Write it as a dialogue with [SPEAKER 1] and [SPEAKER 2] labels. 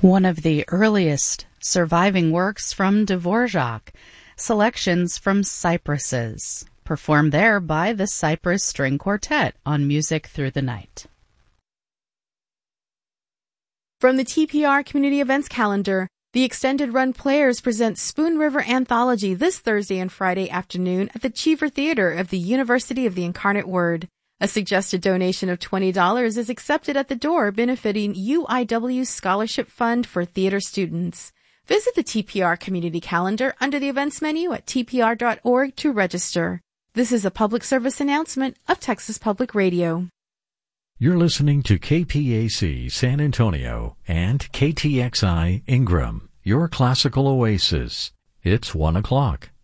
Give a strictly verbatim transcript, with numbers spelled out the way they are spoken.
[SPEAKER 1] One of the earliest surviving works from Dvorak, selections from Cypresses, performed there by the Cypress String Quartet on Music Through the Night.
[SPEAKER 2] From the T P R Community Events Calendar, the Extended Run Players present Spoon River Anthology this Thursday and Friday afternoon at the Cheever Theater of the University of the Incarnate Word. A suggested donation of twenty dollars is accepted at the door, benefiting U I W's Scholarship Fund for Theater Students. Visit the T P R Community Calendar under the events menu at t p r dot org to register. This is a public service announcement of Texas Public Radio.
[SPEAKER 3] You're listening to K P A C San Antonio and K T X I Ingram, your classical oasis. It's one o'clock.